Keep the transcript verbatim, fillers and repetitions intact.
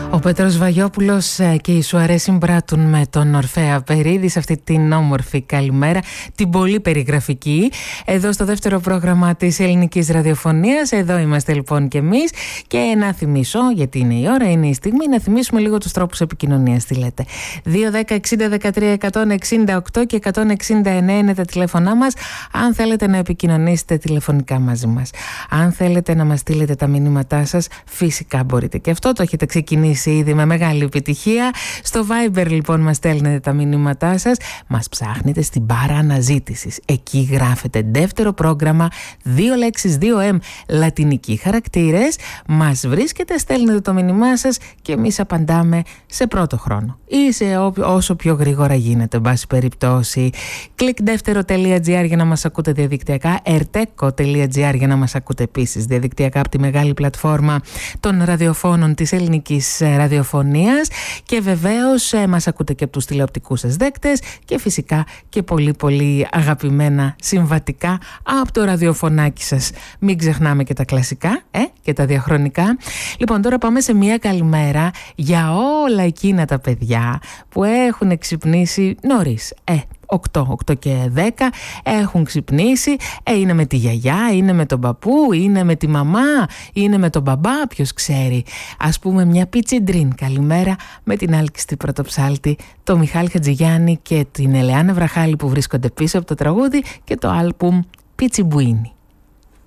Ο Πέτρος Βαγιόπουλος και οι Σουαρέ συμπράττουν με τον Ορφέα Περίδη σε αυτή την όμορφη καλημέρα, την πολύ περιγραφική, εδώ στο δεύτερο πρόγραμμα της ελληνικής ραδιοφωνίας. Εδώ είμαστε λοιπόν και εμείς. Και να θυμίσω, γιατί είναι η ώρα, είναι η στιγμή, να θυμίσουμε λίγο τους τρόπους επικοινωνίας. Τι λέτε? δύο δέκα εξήντα δεκατρία εκατόν εξήντα οκτώ και εκατόν εξήντα εννέα είναι τα τηλέφωνά μας, αν θέλετε να επικοινωνήσετε τηλεφωνικά μαζί μας. Αν θέλετε να μας στείλετε τα μηνύματά σας, φυσικά μπορείτε. Και αυτό το έχετε ξεκινήσει ήδη με μεγάλη επιτυχία. Στο Viber λοιπόν μας στέλνετε τα μηνύματά σας, μας ψάχνετε στην μπάρα αναζήτησης. Εκεί γράφετε δεύτερο πρόγραμμα, δύο λέξεις, δύο εμ, λατινικοί χαρακτήρες. Μας βρίσκετε, στέλνετε το μήνυμά σας και εμείς απαντάμε σε πρώτο χρόνο ή σε όσο πιο γρήγορα γίνεται, εν πάση περιπτώσει. clickdeftero.gr για να μας ακούτε διαδικτυακά, erteco τελεία gr για να μας ακούτε επίσης διαδικτυακά από τη μεγάλη πλατφόρμα των ραδιοφώνων της ελληνικής ραδιοφωνίας, και βεβαίως ε, μας ακούτε και από τους τηλεοπτικούς σας δέκτες και φυσικά και πολύ πολύ αγαπημένα συμβατικά από το ραδιοφωνάκι σας. Μην ξεχνάμε και τα κλασικά ε, και τα διαχρονικά. Λοιπόν, τώρα πάμε σε μια καλημέρα για όλα εκείνα τα παιδιά που έχουν ξυπνήσει νωρίς. Ε, οκτώ, οκτώ και δέκα έχουν ξυπνήσει, ε, είναι με τη γιαγιά, είναι με τον παππού, είναι με τη μαμά, είναι με τον μπαμπά, ποιος ξέρει. Ας πούμε μια πιτσιντρίν καλημέρα με την άλκιστη πρωτοψάλτη, το Μιχάλη Χατζηγιάννη και την Ελεάνα Βραχάλη που βρίσκονται πίσω από το τραγούδι και το άλμπουμ Πιτσιμπουίνι.